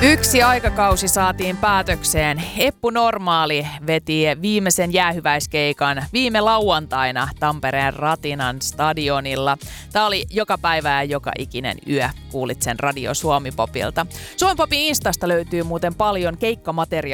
Yksi aikakausi saatiin päätökseen. Eppu Normaali veti viimeisen jäähyväiskeikan viime lauantaina Tampereen Ratinan stadionilla. Tämä oli joka päivä ja joka ikinen yö. Kuulit sen Radio Suomi Popilta. Suomi Popin Instasta löytyy muuten paljon keikkamateriaalia